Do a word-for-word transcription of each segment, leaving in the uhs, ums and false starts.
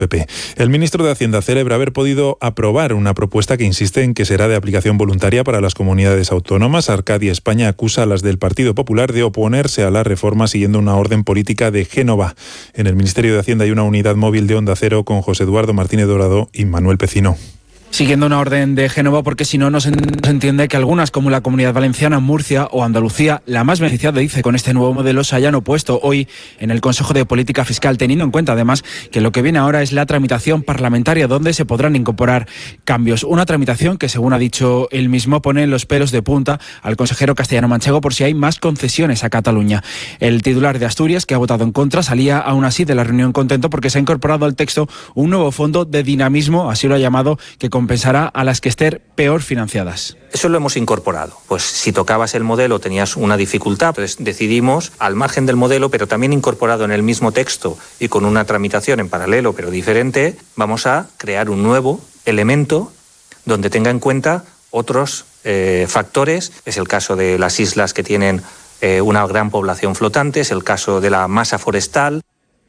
P P. El ministro de Hacienda celebra haber podido aprobar una propuesta que insiste en que será de aplicación voluntaria para las comunidades autónomas. Arcadia España acusa a las del Partido Popular de oponerse a la reforma siguiendo una orden política de Génova. En el Ministerio de Hacienda hay una unidad móvil de Onda Cero con José Eduardo Martínez Dorado y Manuel Pecino. Siguiendo una orden de Génova, porque si no, no se entiende que algunas, como la Comunidad Valenciana, Murcia o Andalucía, la más beneficiada, dice, con este nuevo modelo, se hayan opuesto hoy en el Consejo de Política Fiscal, teniendo en cuenta además que lo que viene ahora es la tramitación parlamentaria, donde se podrán incorporar cambios. Una tramitación que, según ha dicho él mismo, pone los pelos de punta al consejero castellano-manchego por si hay más concesiones a Cataluña. El titular de Asturias, que ha votado en contra, salía aún así de la reunión contento porque se ha incorporado al texto un nuevo fondo de dinamismo, así lo ha llamado, que compensará a las que estén peor financiadas. Eso lo hemos incorporado. Pues si tocabas el modelo tenías una dificultad, pues decidimos, al margen del modelo, pero también incorporado en el mismo texto y con una tramitación en paralelo pero diferente, vamos a crear un nuevo elemento donde tenga en cuenta otros eh, factores. Es el caso de las islas que tienen eh, una gran población flotante, es el caso de la masa forestal.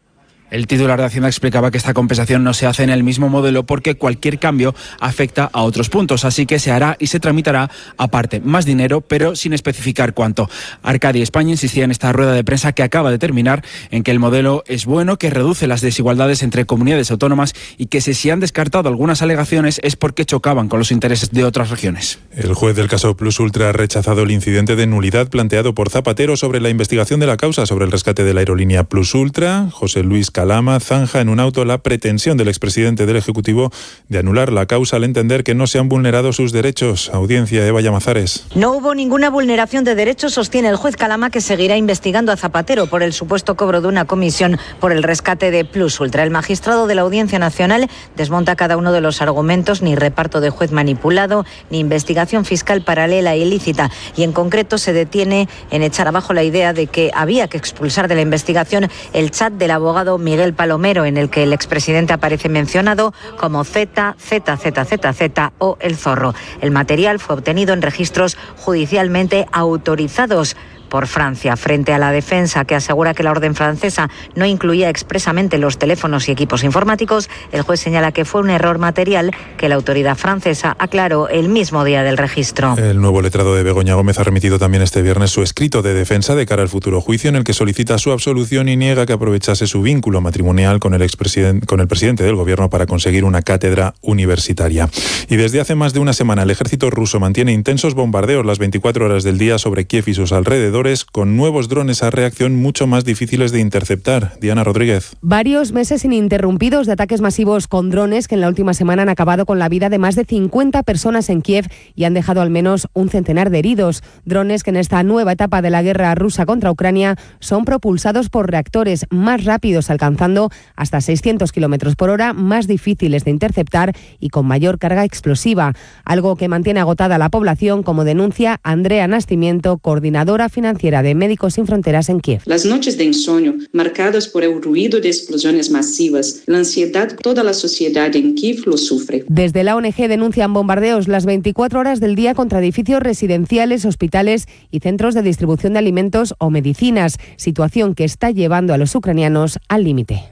El titular de Hacienda explicaba que esta compensación no se hace en el mismo modelo porque cualquier cambio afecta a otros puntos, así que se hará y se tramitará aparte, más dinero, pero sin especificar cuánto. Arcadia España insistía en esta rueda de prensa que acaba de terminar en que el modelo es bueno, que reduce las desigualdades entre comunidades autónomas y que si se han descartado algunas alegaciones es porque chocaban con los intereses de otras regiones. El juez del caso Plus Ultra ha rechazado el incidente de nulidad planteado por Zapatero sobre la investigación de la causa sobre el rescate de la aerolínea Plus Ultra. José Luis Calama zanja en un auto la pretensión del expresidente del Ejecutivo de anular la causa al entender que no se han vulnerado sus derechos. Audiencia, Eva Llamazares. No hubo ninguna vulneración de derechos, sostiene el juez Calama, que seguirá investigando a Zapatero por el supuesto cobro de una comisión por el rescate de Plus Ultra. El magistrado de la Audiencia Nacional desmonta cada uno de los argumentos: ni reparto de juez manipulado, ni investigación fiscal paralela e ilícita, y en concreto se detiene en echar abajo la idea de que había que expulsar de la investigación el chat del abogado Miguel Palomero, en el que el expresidente aparece mencionado como Z, Z, Z, Z, Z o El Zorro. El material fue obtenido en registros judicialmente autorizados por Francia. Frente a la defensa, que asegura que la orden francesa no incluía expresamente los teléfonos y equipos informáticos, el juez señala que fue un error material que la autoridad francesa aclaró el mismo día del registro. El nuevo letrado de Begoña Gómez ha remitido también este viernes su escrito de defensa de cara al futuro juicio, en el que solicita su absolución y niega que aprovechase su vínculo matrimonial con el expresidente, con el presidente del gobierno para conseguir una cátedra universitaria. Y desde hace más de una semana el ejército ruso mantiene intensos bombardeos las veinticuatro horas del día sobre Kiev y sus alrededores, con nuevos drones a reacción mucho más difíciles de interceptar. Diana Rodríguez. Varios meses ininterrumpidos de ataques masivos con drones que en la última semana han acabado con la vida de más de cincuenta personas en Kiev y han dejado al menos un centenar de heridos. Drones que en esta nueva etapa de la guerra rusa contra Ucrania son propulsados por reactores más rápidos, alcanzando hasta seiscientos kilómetros por hora, más difíciles de interceptar y con mayor carga explosiva. Algo que mantiene agotada a la población, como denuncia Andrea Nastimiento, coordinadora financiera de Médicos Sin Fronteras en Kiev. Las noches de insomnio, marcadas por el ruido de explosiones masivas, la ansiedad, toda la sociedad en Kiev lo sufre. Desde la O N G denuncian bombardeos las veinticuatro horas del día contra edificios residenciales, hospitales y centros de distribución de alimentos o medicinas, situación que está llevando a los ucranianos al límite.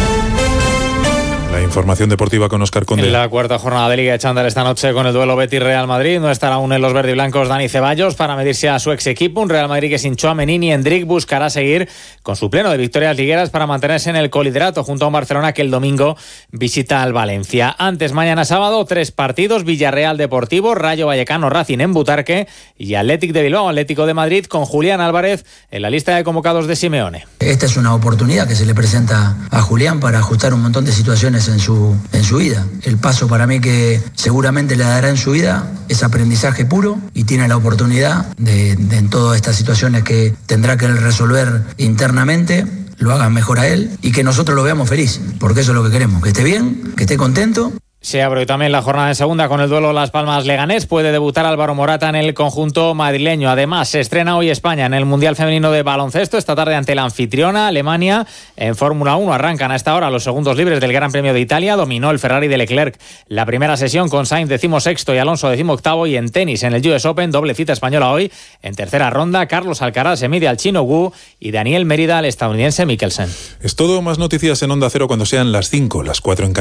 La información deportiva con Óscar Conde. En la cuarta jornada de Liga de Chándal esta noche con el duelo Betis-Real Madrid. No estará aún en los verdiblancos Dani Ceballos para medirse a su ex equipo. Un Real Madrid que sin Tchouaméni y Endrick buscará seguir con su pleno de victorias ligueras para mantenerse en el coliderato junto a un Barcelona que el domingo visita al Valencia. Antes, mañana sábado, tres partidos: Villarreal Deportivo, Rayo Vallecano, Racing en Butarque y Athletic de Bilbao, Atlético de Madrid, con Julián Álvarez en la lista de convocados de Simeone. Esta es una oportunidad que se le presenta a Julián para ajustar un montón de situaciones en su, en su vida. El paso para mí que seguramente le dará en su vida es aprendizaje puro y tiene la oportunidad de, de en todas estas situaciones que tendrá que resolver internamente, lo hagan mejor a él y que nosotros lo veamos feliz, porque eso es lo que queremos, que esté bien, que esté contento. Se abre hoy también la jornada en segunda con el duelo Las Palmas-Leganés. Puede debutar Álvaro Morata en el conjunto madrileño. Además, se estrena hoy España en el Mundial Femenino de Baloncesto. Esta tarde ante la anfitriona, Alemania. En Fórmula uno arrancan a esta hora los segundos libres del Gran Premio de Italia. Dominó el Ferrari de Leclerc la primera sesión con Sainz decimosexto y Alonso decimoctavo. Y en tenis, en el U S Open, doble cita española hoy. En tercera ronda, Carlos Alcaraz se mide al chino Wu y Daniel Mérida al estadounidense Mikkelsen. Es todo. Más noticias en Onda Cero cuando sean las cinco, las cuatro en Canarias.